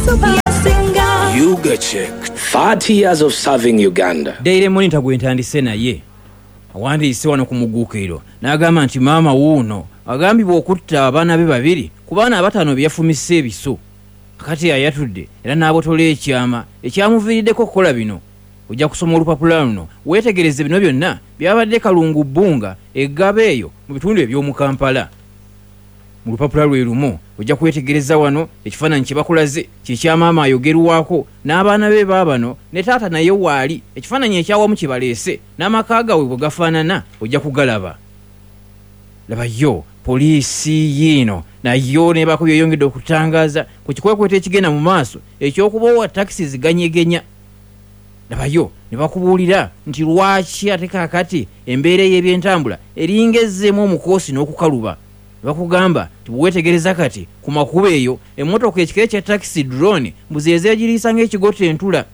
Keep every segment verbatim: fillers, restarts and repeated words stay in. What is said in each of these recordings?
Yuga check. thirty years of serving Uganda. Daily Monitor gwentandise naye. Awandiise wano ku muguukiro. N'agamba nti maama wuuno agambibwa okutta abaana be babiri ku baana abataano byafumise ebiso. Kati ayatudde era n'abotola ekyama ekyamuviiriddeko okukola bino. Ojja kusoma olupapula luno weetegereze bino byonna byabadde Kalungu Bbunga eggaba eyo mu bitundu eby'omu Kampala. Mu lupapula lwe lumu ojja kwetegereza wano ekifaananyi kye bakulaze kikya maama ayogerwako n'abaana be baabano ne taata naye waali ekifaananyi ekyawamu kye baleese n'amaka gaabwe bwe gafaanana ojja kugalaba. Labayo poliisi yiino nayo nebaako byeyongedde okutangaza ku kikwekweta ekigenda mu maaso ekyokubawa takisi ziganyegenya. Labayo ne bakubuulira nti lwaki ate kaakati embeera y'ebyentambula eringezeemu omukoosi n'okukaluba. Bakugamba tibuwetegereza kati ku makubo eyo emmotoka ekika kya taxi drone mbuzeeze egiriisa ng'ekigoto entula.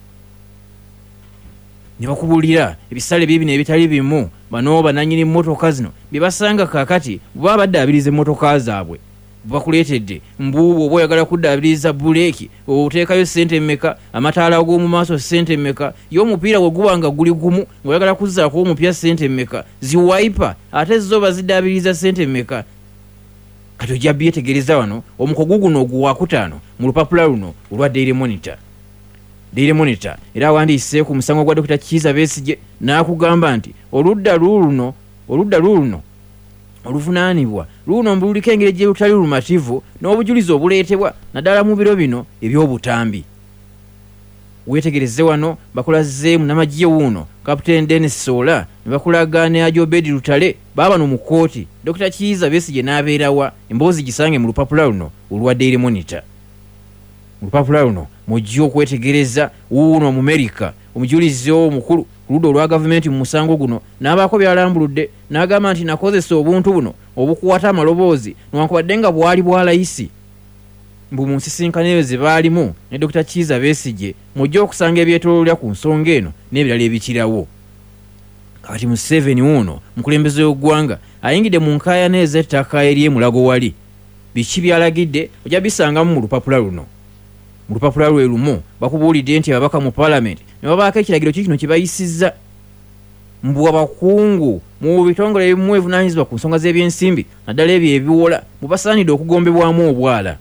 Ne bakubulira ebisale bibino ebitali bimu bano bananyini mmotoka zino bye basanga kaakati bwe baddaabiriza emmotoka zaabwe. Bakuleetedde mbuubu oba oyagala kuddaabiriza buleeki oteekayo ssente mmeka, amataala ag'omu maaso ssente mmeka, y'omupiira bwe guba nga guli gumu ng'oyagala kuzzaako omupya ssente mmeka, ziwaipa ate zo baziddaabiriza ssente mmeka. Kati ojja byetegereza wano omukogu guno ogwakutaano mu lupapula luno olwa Daily Monitor. Daily Monitor era awandiise ku musango gwa Dokita Kizza Besigye n'akugamba nti oludda luno oludda luno oluvunaanibwa luno mbululiko engeri gye lutali lumativu n'obujulizi obuleetebwa naddala mu biro bino eby'obutambi. Weetegereze wano bakulaze munnamagye wuuno Kapiteeni Dennis Sola ne bakulaga ne Ajobedi Lutale baabano mu kkooti. Dokita Kizza Besigye n'abeerawa emboozi gisange mu lupapula luno olwa Daily Monitor. Mu lupapula luno mujja okwetegereza wuuno mu America omujulizi omukulu ku ludda olwa gavumenti mu musango guno n'abaako byalambuludde n'agamba nti nakozesa obuntu buno obukwata amaloboozi newankubadde nga bwali bwa layisi. Mbu mu nsisinkano ze baalimu ne Dokita Kizza Besigye mujja okusanga ebyetoololera ku nsonga eno n'ebirala ebikirawo. Kati Museveni wuuno mukulembeze w'eggwanga ayingidde mu nkaayana ez'ettaka ery'emulago wali. Biki byalagidde ojja bisangamu mu lupapula luno. Mu lupapula lwe lumu bakubuulidde nti ababaka mu paalamenti ne babaako ekiragiro kikino kye bayisizza. Mbu abakungu mu bitongole ebimu ebivunaanyizibwa ku nsonga z'ebyensimbi naddala ebyo ebiwola mubasaanidde okugombebwamu obwala.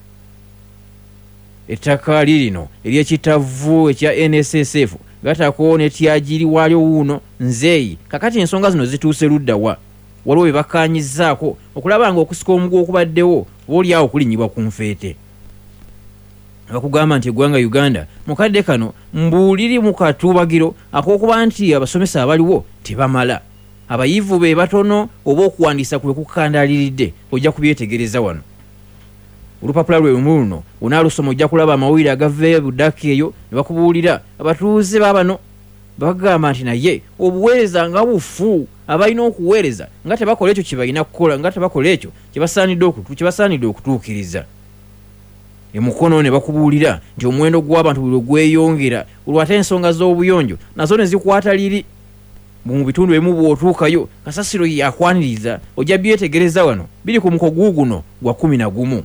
Ettaka lirino ery'ekitavu ekya N S S F gatako ne tyagiri waalyo wuuno nzeeyi kakati ensonga zino zituuse luddawa. Waliwo bye bakaanyizzaako okulaba nga okusika omugu okubaddewo obaolyawo kulinnyibwa ku nfeete. Bakugamba nti eggwanga Uganda mukadde kano mbuuliri mu katuubagiro ak'okuba nti abasomesa abaliwo tebamala. Abayivu be batono oba okuwandiisa kwe kukandaaliridde ojja kubyetegereza wano. Olupapula lwe lumu luno unaalusoma ojja kulaba amawulire agaveeyo buddaka eyo ne bakubuulira abatuuze baabano bagamba nti naye obuweereza nga bufu abalina okuweereza nga tebakola ekyo kye balina kukola nga tebakola ekyo kye basaanidde okutuukiriza. Emukono ne bakubuulira nti omuwendo gw'abantu buli gweyongera olwate ensonga z'obuyonjo nazo ne zikwata liri. Mu bitundu ebimu bw'otuukayo kasasiro yakwaniriza ojja byetegereza wano biri ku mukogu guno gwa kumi na gumu.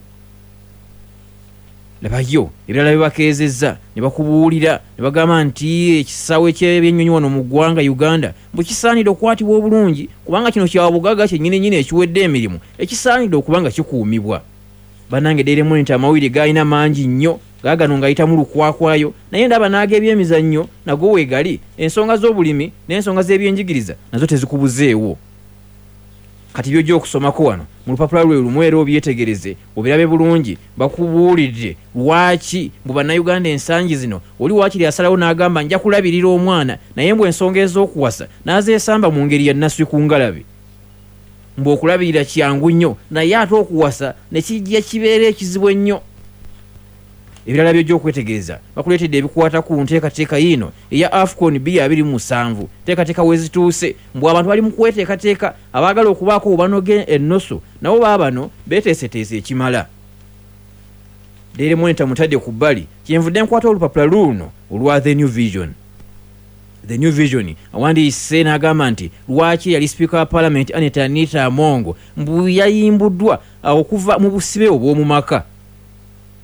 Labayo ebirala bye bakeezezza ne bakubuulira ne bagamba nti ekisaawe ky'ebyennyonyi wano mu ggwanga Uganda bwe kisaanidde okukwatibwa obulungi kubanga kino kya bugagga kyennyininyini ekiwedde emirimu ekisaanidde okuba nga kikuumibwa. Bannange Daily Monitor amawulire gaalina mangi nnyo gaagano ng'ayitamu lukwakwayo naye ndaba n'ag'ebyemizannyo nago weegali ensonga z'obulimi n'ensonga z'ebyenjigiriza nazo tezikubuzeewo. Kati by'ojja okusomako wano mu lupapula lwe lumu era obyetegereze obirabe bulungi. Bakubuulidde lwaki mu bannayuganda ensangi zino oli waakiri asalawo n'agamba nja kulabirira omwana naye mbwe ensonga ez'okuwasa n'azeesamba mu ngeri ya naswi ku ngalabe. Mbu okulabirira kyangu nnyo naye ate okuwasa ne kijja kibeera ekizibu ennyo. Ebirala by'ojja okwetegereza bakuleetedde ebikwata ku nteekateeka yiino eya AFCON bbiri abiri mu musanvu. Teekateeka we zituuse mbu abantu bali mu kweteekateeka abaagala okubaako obanoge ennoso nabo baabano beeteeseteese ekimala. Daily Monitor mutadde ku bbali kyenvudde nkwata olupapula luno olwa The New Vision. The New Vision awandiise n'agamba nti lwaki yali Speaker wa Parliament Anita Anita Amongo mbu yayimbuddwa okuva mu busibe obw'omu maka.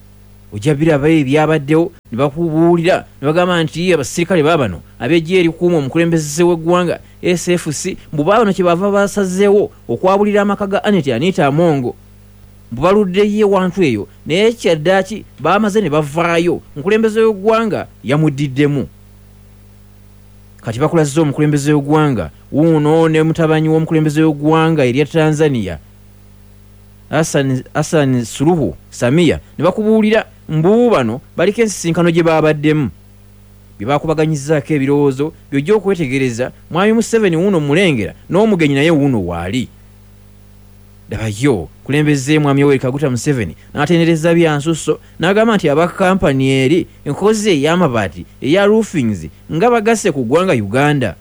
ojja biraba ebyabaddewo ne bakubuulira ne bagamba nti abasirikale baabano ab'eggye erikuuma omukulembeze w'eggwanga S F C mbu baabano kye bava basazeewo okwabulira amaka ga Aneti Anita Amongo mbu baluddeyo ewantu eyo naye kyaddaaki baamaze ne bavaayo omukulembeze w'eggwanga yamuddiddemu kati bakulazza omukulembeze w'eggwanga wuuno ne mutabanyi w'omukulembeze w'eggwanga erya Tanzania Hassan, Hassan Suluhu Samia ne bakubuulira mbu bano baliko ensisinkano gye baabaddemu bye baakubaganyizaako ebirowoozo byojja okwetegereza mwami Museveni wuuno mulengera n'omugenyi naye wuuno waali dabayo kulembeze mwami Yoweri Kaguta Museveni n'atendereza byansusso n'agamba nti abakampani eri enkozi ey'amabaati eya roofings nga bagasse ku ggwanga Uganda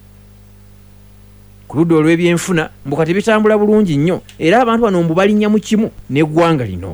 ku ludda olw'ebyenfuna mbu kati bitambula bulungi nnyo era abantu bano mbu balinnya mu kimu n'eggwanga lino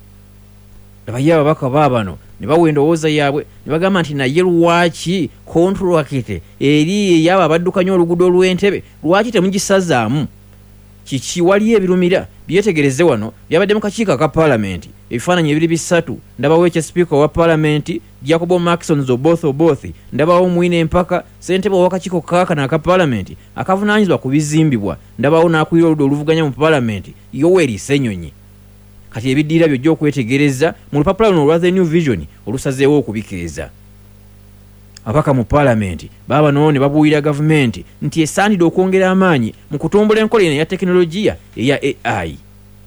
dabayo ababaka baabano ne bawa endowooza yaabwe ne bagamba nti naye lwaki kontulakite eri eyabo abaddukanya oluguudo olw'Entebbe lwaki temugisazaamu kiki waliyo ebirumira byetegereze wano byabadde mu kakiiko ka paalamenti ebifaananyi ebiri bisatu ndabawo ekya sipiika wa paalamenti Jacob Maxson Oboth Oboth ndabawo mwine empaka ssentebe w'akakiiko kaakano aka paalamenti akavunaanyizibwa ku bizimbibwa ndabawo n'akulira oludda oluvuganya mu paalamenti Yoweri Ssenyonyi kati ebiddiira byojja okwetegereza mu lupapula luno olwa The New Vision olusazeewo okubikiriza abaka mu paalamenti baba none babuulira gavumenti nti esaanidde okwongera amaanyi mu kutumbula enkola eno eya tekinologiya eya A I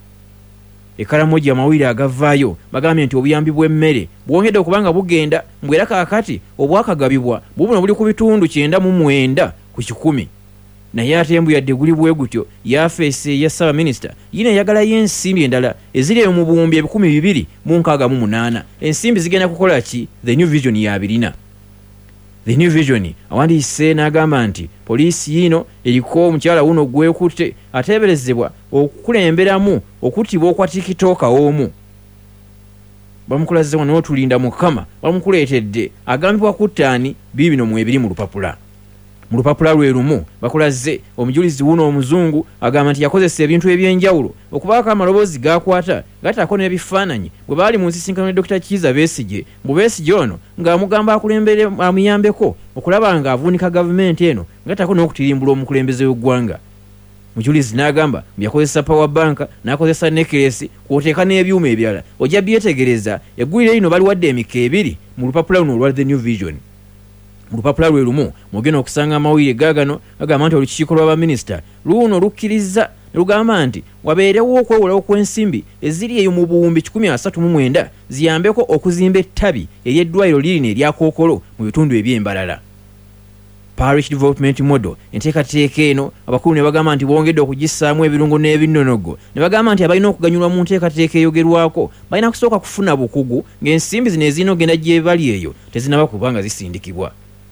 ekalamoji amawulire agavaayo bagambye nti obuyambi bw'emmere bwongedde okubanga bugenda mbwera kaakati obwakagabibwa bubuno buli ku bitundu kyenda mu mwenda ku kikumi naye ate embu yadde guli bwe gutyo yafeesi eya Ssaabaminisita yina eyagalayo ensimbi endala eziri eyo mu buwumbi ebikumi bibiri mu nkaaga mu munaana ensimbi zigenda kukola ki The New Vision yabirina The New Vision awandiise n'agamba nti poliisi yino eriko omukyala wuno gwekutte ateeberezebwa okukulemberamu okuttibwa okwa tikitooka omu bamukulazewa n'otulinda mukama bamukuleetedde agambibwa kuttaani biibino mu ebiri mu lupapula mu lupapula lwe lumu bakulaze omujulizi wuno omuzungu agamba nti yakozesa ebintu ebyenjawulo okubaako amaloboozi gakwata gatako n'ebifaananyi bwe baali mu nsisinkano ne Dokita Kiiza Besigye mu Besigye ono ng'amugamba akulembere amuyambeko okulaba ng'avuunika gavumenti eno gatako n'okutirimbula omukulembeze w'eggwanga mujulizi n'agamba byakozesa power bank n'akozesa necklace kw'oteeka n'ebyuma ebirala ojja byetegereza eggulire lino baliwadde emika ebiri mu lupapula luno olwa The New Vision mu lupapula lwe lumu mugenda okusanga amawulire gaagano agamba nti olukiiko lw'abaminisita luno lukkiriza ne lugamba nti wabeerewo okwewolawo kw'ensimbi eziri eyo mu buwumbi kikumi asatu mu mwenda ziyambeko okuzimba ettabi ery'eddwaliro lirino erya Kookolo mu bitundu eby'embalala Parish Development Model enteekateeka eno abakulu ne bagamba nti bongedde okugissaamu ebirungo n'ebinnonogo ne bagamba nti abalina okuganyulwa mu nteekateeka eyogerwako balina kusooka kufuna bukugu ng'ensimbi zino ezirina ogenda gye bali eyo tezinaba kubanga zisindikibwa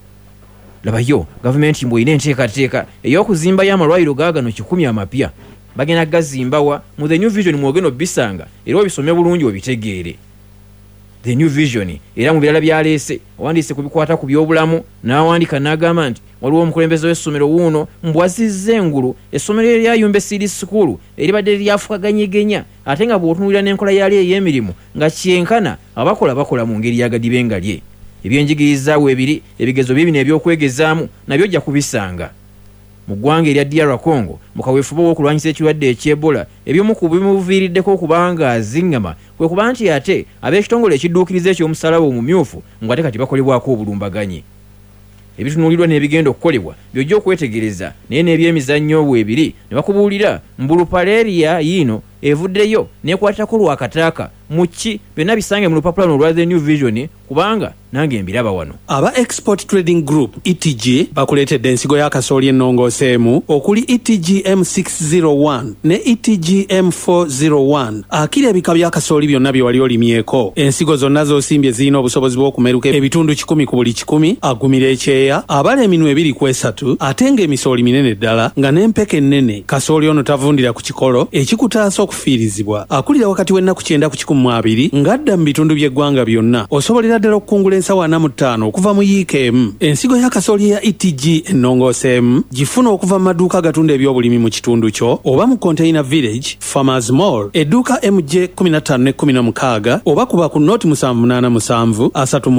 labayo gavumenti mbu erina enteekateeka ey'okuzimbayo amalwaliro gaagano kikumi amapya bagenda gazimbawa mu The New Vision mwogeno bisanga era obisome bulungi obitegeere The New Vision era mu birala byaleese owandiise ku bikwata ku by'obulamu n'awandika n'agamba nti waliwo omukulembeze w'essomero wuuno mbwazizza engulu essomero erya Yumbe Seed School eribadde lyafukaganyegenya ate nga bw'otunuulira n'enkola yali ey'emirimu nga kyenkana abakola bakola mu ngeri yagadibenga lye ebyenjigiriza weebiri ebigezo bibino ebyokwegezaamu nabyo ojja kubisanga mu ggwanga erya D R Congo mu kaweefube w'okulwanyisa ekirwadde eky'Ebola eby'omu ku bimuviiriddeko okubanga aziŋŋama kwe kuba nti ate ab'ekitongole ekidduukiriza eky'omusalaba omumyufu ng'ate kati bakolebwako obulumbaganyi ebitunuulirwa n'ebigenda okukolebwa byojja okwetegereza naye n'ebyemizannyo weebiri ne bakubuulira mbulupaleeriya yiino evuddeyo n'ekwatako lwakataaka mu ki byonna bisange mu lupapula luno olwa The New Vision kubanga nange mbiraba wano. Aba Export Trading Group E T G bakuleetedde ensigo ya kasooli ennongooseemu okuli E T G M six oh one ne E T G M four oh one akiri ebika bya kasooli byonna bye wali olimyeko. Ensigo zonna z'osimbye zirina obusobozi bw'okumeruka ebitundu kikumi ku buli kikumi, agumira ekyeya, abala eminwe ebiri ku esatu, ate ng'emisooli minene ddala nga n'empeke ennene. Kasooli ono tavundira ku kikolo ekikutaasa okufiirizibwa. Akulira wakati w'ennaku kyenda ku kikumi mu abiri ng'adda mu bitundu by'eggwanga byonna. Osobolera ddala okukungula ensawo ana mu ttaano okuva mu yiikeemu. Ensigo ya kasooli ya E T G ennongooseemu gifuna okuva mu maduuka agatunda ebyobulimi mu kitundu kyo oba mu Container Village, Farmers Mall, edduuka M J kumi na ttaano ne kumi na mukaaga oba kuba ku Nooti musanvu munaana musanvu asatu